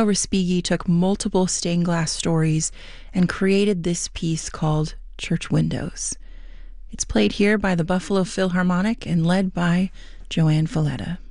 Respighi took multiple stained glass stories and created this piece called Church Windows. It's played here by the Buffalo Philharmonic and led by Joanne Falletta.